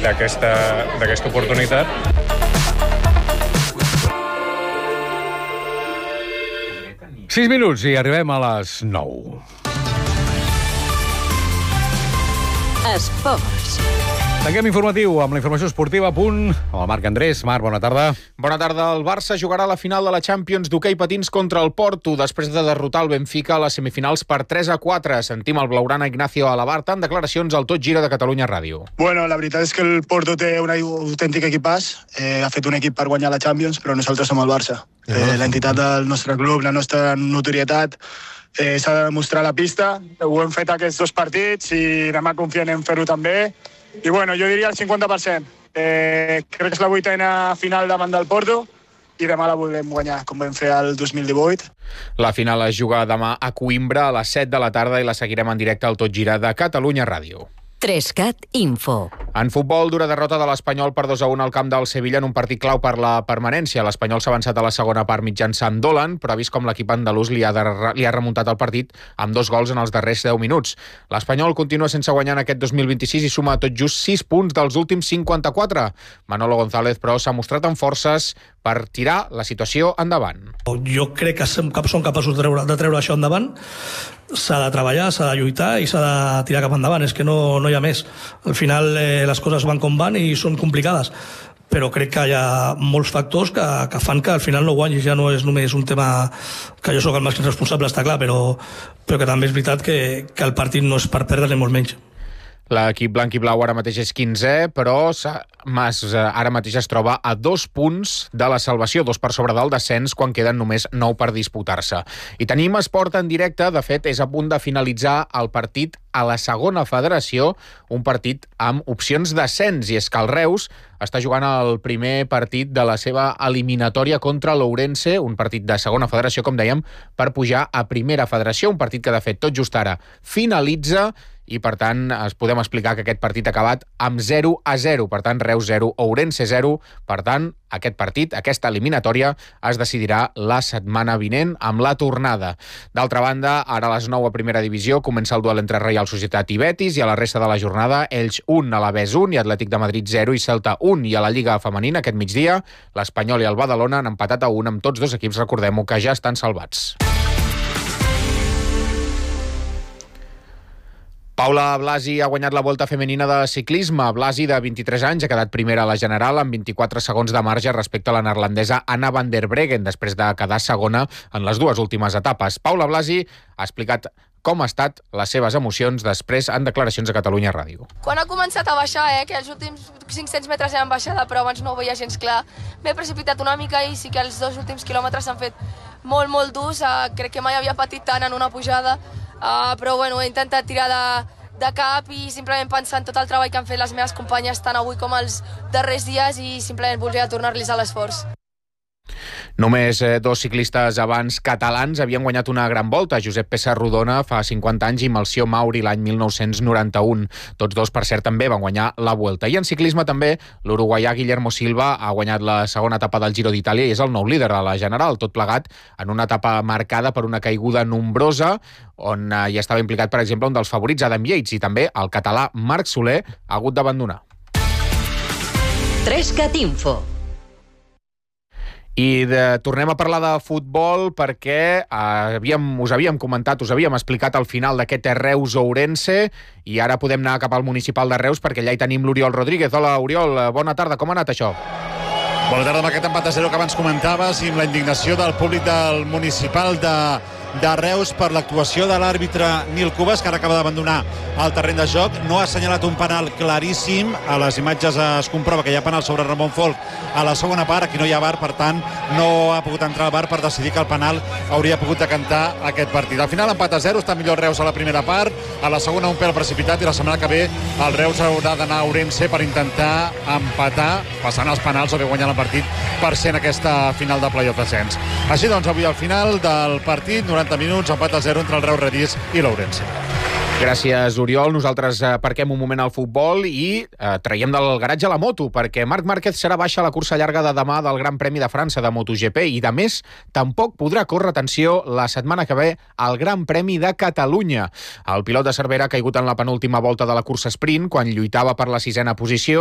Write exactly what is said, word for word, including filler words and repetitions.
d'aquesta d'aquesta oportunitat. sis minuts i arribem a les nou. Esports. Tanquem informatiu amb la informació esportiva a punt amb el Marc Andrés. Marc, bona tarda. Bona tarda. El Barça jugarà la final de la Champions d'hoquei patins contra el Porto després de derrotar el Benfica a les semifinals per tres a quatre. Sentim el blaugrana Ignacio Alabarta en declaracions al Tot Gira de Catalunya Ràdio. Bueno, la veritat és que el Porto té un autèntic equipàs. Eh, ha fet un equip per guanyar la Champions, però nosaltres som el Barça. Eh, l'entitat del nostre club, la nostra notorietat, eh, s'ha de demostrar a la pista. Ho hem fet aquests dos partits i demà confiem en fer-ho també. I bueno, jo diria el cinquanta per cent. Eh, crec que és la vuitena final davant del Porto i demà la volem guanyar, com vam fer el dos mil divuit. La final es juga demà a Coïmbra a les set de la tarda i la seguirem en directe al Tot Gira de Catalunya Ràdio. Trescat Info. En futbol, dura derrota de l'Espanyol per dos a un al camp del Sevilla en un partit clau per la permanència. L'Espanyol s'ha avançat a la segona part mitjançant Dolan, però ha vist com l'equip andalús li ha, de, li ha remuntat el partit amb dos gols en els darrers deu minuts. L'Espanyol continua sense guanyar en aquest dos mil vint-i-sis i suma tot just sis punts dels últims cinquanta-quatre. Manolo González, però, s'ha mostrat amb forces per tirar la situació endavant. Jo crec que som capaços de treure, de treure això endavant. S'ha de treballar, s'ha de lluitar i s'ha de tirar cap endavant. És que no, no hi ha més. Al final eh, les coses van com van i són complicades. Però crec que hi ha molts factors que, que fan que al final no guanyis. Ja no és només un tema que jo sóc el màxim responsable, està clar, però, però que també és veritat que, que el partit no és per perdre ni molt menys. L'equip blanc i blau ara mateix és quinzè, però Mas ara mateix es troba a dos punts de la salvació, dos per sobre del descens, quan queden només nou per disputar-se. I tenim esport en directe. De fet, és a punt de finalitzar el partit a la segona federació, un partit amb opcions d'ascens, i és que el Reus està jugant el primer partit de la seva eliminatòria contra l'Ourense, un partit de segona federació, com dèiem, per pujar a primera federació, un partit que, de fet, tot just ara finalitza, i, per tant, es podem explicar que aquest partit ha acabat amb zero a zero. Per tant, Reus zero, Ourense zero. Per tant, aquest partit, aquesta eliminatòria, es decidirà la setmana vinent amb la tornada. D'altra banda, ara a les nou a primera divisió comença el duel entre Reial Societat i Betis, i a la resta de la jornada, Elx un, Alavés un i Atlètic de Madrid zero i Celta un. I a la Lliga Femenina, aquest migdia, l'Espanyol i el Badalona han empatat a un amb tots dos equips, recordem-ho, que ja estan salvats. Paula Blasi ha guanyat la Volta Femenina de ciclisme. Blasi, de vint-i-tres anys, ha quedat primera a la general amb vint-i-quatre segons de marge respecte a la neerlandesa Anna van der Breggen, després de quedar segona en les dues últimes etapes. Paula Blasi ha explicat com ha estat les seves emocions després en declaracions a Catalunya Ràdio. Quan ha començat a baixar, eh, que els últims cinc-cents metres eren baixada, però abans no ho veia gens clar, m'he precipitat una mica i sí que els dos últims quilòmetres s'han fet molt, molt durs. Uh, crec que mai havia patit tant en una pujada, uh, però bueno, he intentat tirar de, de cap i simplement pensar en tot el treball que han fet les meves companyes tant avui com els darrers dies i simplement volia tornar-los a l'esforç. Només eh, dos ciclistes abans catalans havien guanyat una gran volta, Josep Pessarrodona fa cinquanta anys i Melcior Mauri l'any mil nou-cents noranta-un. Tots dos, per cert, també van guanyar la Vuelta. I en ciclisme també, l'uruguaià Guillermo Silva ha guanyat la segona etapa del Giro d'Itàlia i és el nou líder de la general, tot plegat en una etapa marcada per una caiguda nombrosa, on eh, hi estava implicat, per exemple, un dels favorits, Adam Yates, i també el català Marc Soler ha hagut d'abandonar. Trescat Info. I de, tornem a parlar de futbol perquè eh, havíem, us havíem comentat, us havíem explicat al final d'aquest Reus-Ourense i ara podem anar cap al municipal de Reus perquè allà hi tenim l'Oriol Rodríguez. Hola, Oriol, bona tarda, com ha anat això? Bona tarda amb aquest empat a zero que abans comentaves i amb la indignació del públic del municipal de, de Reus per l'actuació de l'àrbitre Nil Cubas, que ara acaba d'abandonar el terreny de joc. No ha assenyalat un penal claríssim. A les imatges es comprova que hi ha penal sobre Ramon Folk a la segona part. Aquí no hi ha V A R, per tant, no ha pogut entrar al V A R per decidir que el penal hauria pogut decantar aquest partit. Al final, empat a zero, està millor el Reus a la primera part, a la segona un pèl precipitat i la setmana que ve el Reus haurà d'anar a Ourense per intentar empatar, passant els penals o bé guanyant el partit per ser en aquesta final de playoff d'ascens. Així doncs, avui al final del partit, noranta minuts, empat a zero entre el Reus Redís i l'Ourense. Gràcies, Oriol. Nosaltres eh, parquem un moment al futbol i eh, traiem del garatge la moto, perquè Marc Márquez serà baixa a la cursa llarga de demà del Gran Premi de França de MotoGP i, de més, tampoc podrà córrer, atenció, la setmana que ve al Gran Premi de Catalunya. El pilot de Cervera ha caigut en la penúltima volta de la cursa sprint quan lluitava per la sisena posició